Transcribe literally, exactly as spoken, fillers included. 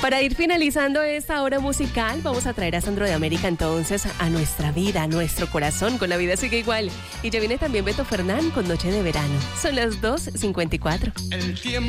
Para ir finalizando esta hora musical, vamos a traer a Sandro de América entonces a nuestra vida, a nuestro corazón, con La Vida Sigue Igual. Y ya viene también Beto Fernán con Noche de Verano. Son las dos cincuenta y cuatro. El tiempo